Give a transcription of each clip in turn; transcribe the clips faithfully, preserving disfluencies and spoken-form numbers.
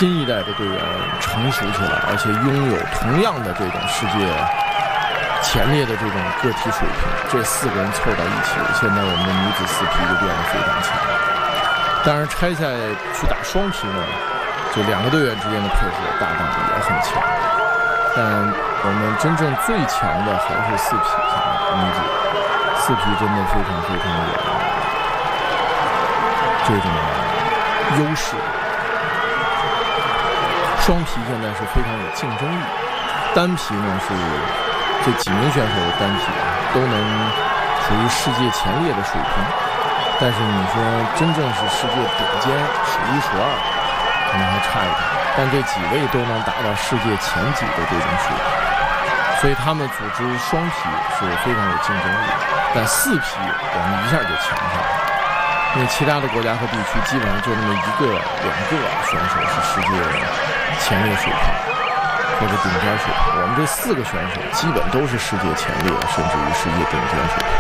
新一代的队员成熟起来，而且拥有同样的这种世界前列的这种个体水平，这四个人凑到一起，现在我们的女子四匹就变得非常强。当然拆赛去打双匹呢，就两个队员之间的配合搭档也很强，但我们真正最强的还是四匹女子，四匹真的非常非常有这种优势。双匹现在是非常有竞争力，单匹呢是这几名选手的单匹啊都能属于世界前列的水平，但是你说真正是世界顶尖数一数二，可能还差一点，但这几位都能达到世界前几的这种水平，所以他们组织双匹是非常有竞争力，但四匹我们一下就强上了。因为其他的国家和地区基本上就那么一个两个选手是世界前列水平或者顶尖水平，我们这四个选手基本都是世界前列甚至于世界顶尖水平。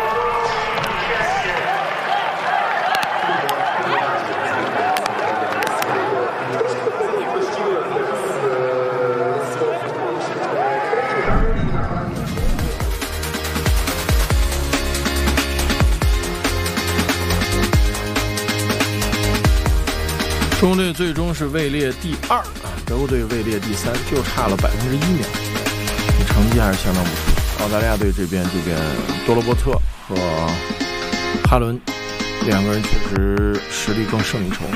中国队最终是位列第二，德国队位列第三，就差了百分之一秒，成绩还是相当不错。澳大利亚队这边，这边多罗伯特和哈伦两个人确实实力更胜一筹。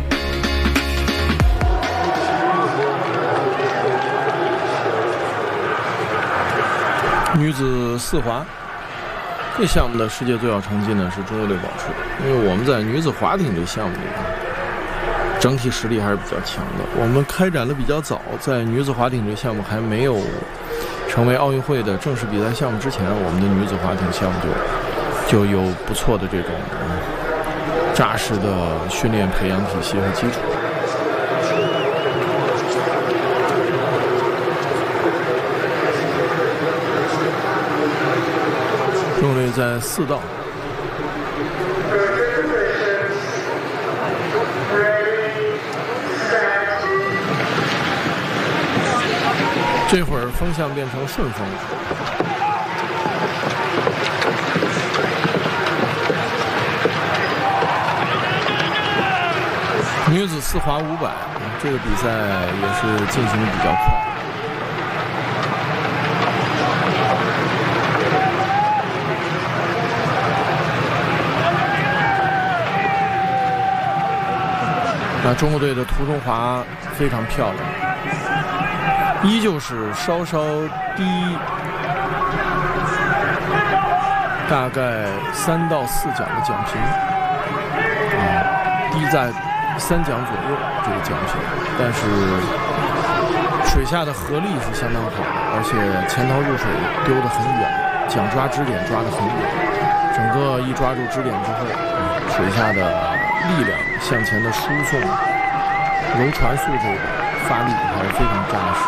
女子四滑这项目的世界最好成绩呢是中国队保持，因为我们在女子滑艇这项目里面整体实力还是比较强的。我们开展的比较早，在女子滑艇这项目还没有成为奥运会的正式比赛项目之前，我们的女子滑艇项目就就有不错的这种扎实的训练培养体系和基础。中国队在四道。这会儿风向变成顺风，女子四滑五百，这个比赛也是进行的比较快。那中国队的途中滑非常漂亮。依旧是稍稍低，大概三到四奖的奖评，啊、嗯，低在三奖左右这个奖评，但是水下的合力是相当好的，而且前头入水丢得很远，桨抓支点抓得很远，整个一抓住支点之后，嗯、水下的力量向前的输送、柔传速这个发力还是非常扎实。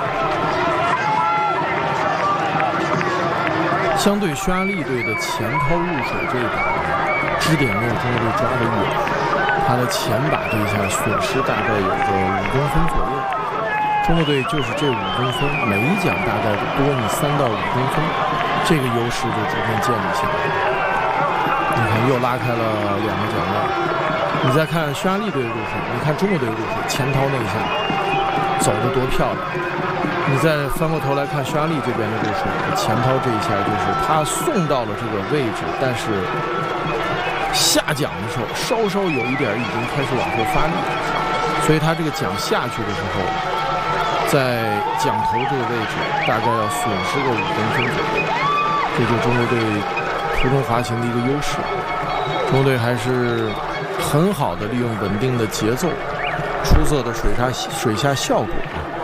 相对匈牙利队的前抛入水这一把，支点没有中国队抓得远，他的前把这一下损失大概有个五公分左右。中国队就是这五公分，每一桨大概多你三到五公分，这个优势就逐渐建立起来了。你看又拉开了两个桨位。你再看匈牙利队入水，你看中国队入水前掏那一下走得多漂亮。你再翻过头来看匈牙利这边的入水，前掏这一下就是他送到了这个位置，但是下桨的时候稍稍有一点已经开始往后发力，所以他这个桨下去的时候，在桨头这个位置大概要损失个五公分左右，这就是中国队途中滑行的一个优势。中国队还是很好的利用稳定的节奏，出色的水下水下效果，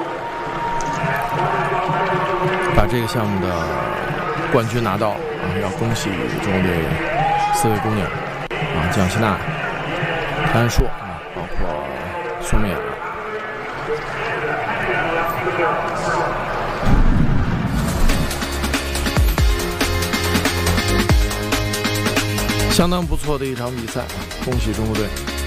把这个项目的冠军拿到啊！要恭喜中国队四位姑娘啊，蒋希娜、谭安硕啊，包括孙美雅。相当不错的一场比赛，恭喜中国队。